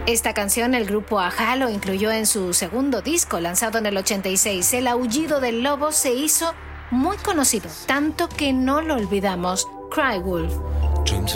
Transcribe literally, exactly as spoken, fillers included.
Esta canción el grupo A-ha lo incluyó en su segundo disco, lanzado en el ochenta y seis. El aullido del lobo se hizo muy conocido, tanto que no lo olvidamos. Cry Wolf.